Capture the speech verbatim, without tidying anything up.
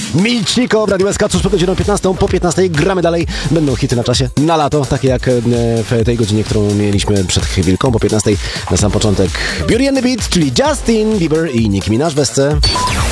Milczniko w Radiu S K, cóż po godziną piętnastą, po piętnastej gramy dalej. Będą hity na czasie, na lato, takie jak w tej godzinie, którą mieliśmy przed chwilką, po piętnastej na sam początek Beauty and the Beat, czyli Justin Bieber i Nicki Minaj w Esce.